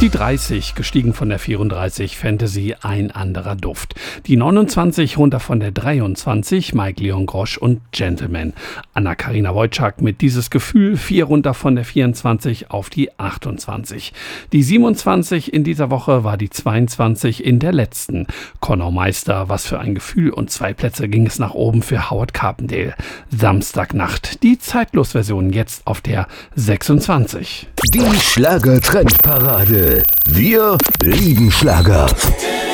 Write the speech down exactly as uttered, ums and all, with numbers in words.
Die dreißig, gestiegen von der vierunddreißig, Fantasy, ein anderer Duft. Die neunundzwanzig, runter von der dreiundzwanzig, Mike Leon Grosch und Gentleman. Anna-Karina Wojcik mit Dieses Gefühl, vier runter von der vierundzwanzig auf die achtundzwanzig. Die siebenundzwanzig in dieser Woche war die zweiundzwanzig in der letzten. Conor Meister, was für ein Gefühl, und zwei Plätze ging es nach oben für Howard Carpendale. Samstagnacht, die Zeitlos-Version jetzt auf der sechsundzwanzig. Die Schlager-Trendparade. Wir lieben Schlager.